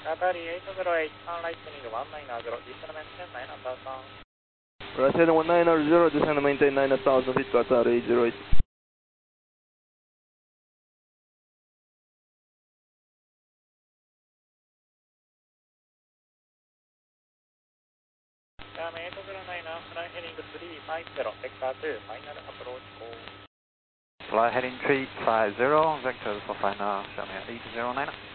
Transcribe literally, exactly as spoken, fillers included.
Qatari eight zero eight, Sun Lightning one nine zero, descend maintain nine thousand. Right one nine zero, descend maintain nine thousand feet, Qatari eight zero eight. Jam eight zero nine, fly heading three five zero, vector two, final approach call. Fly heading three five zero, vector for final, Jam eight zero nine.